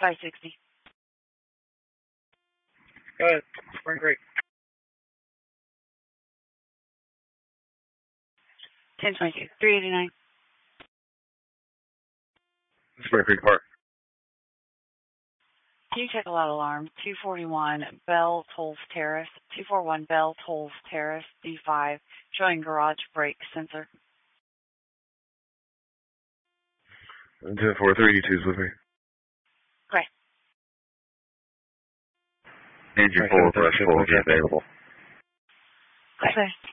560. Go ahead. Spring Creek. 1022. 389. Spring Creek Park. Can you check a loud alarm? 241 Bell Tolls Terrace. 241 Bell Tolls Terrace, D5, showing garage brake sensor. 10-4, 382's with me. Okay. Engine full, brush full, available. Okay.